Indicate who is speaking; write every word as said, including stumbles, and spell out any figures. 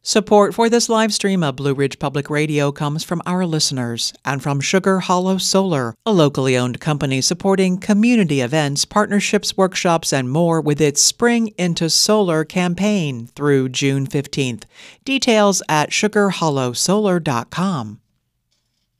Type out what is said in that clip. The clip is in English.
Speaker 1: Support for this live stream of Blue Ridge Public Radio comes from our listeners and from Sugar Hollow Solar, a locally owned company supporting community events, partnerships, workshops, and more with its Spring into Solar campaign through June fifteenth. Details at sugar hollow solar dot com.